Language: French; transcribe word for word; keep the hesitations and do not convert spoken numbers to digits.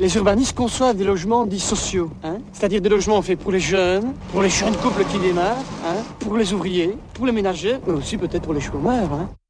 Les urbanistes conçoivent des logements dits sociaux, hein, c'est-à-dire des logements faits pour les jeunes, pour les jeunes couples qui démarrent, hein, pour les ouvriers, pour les ménagers, mais aussi peut-être pour les chômeurs. Hein.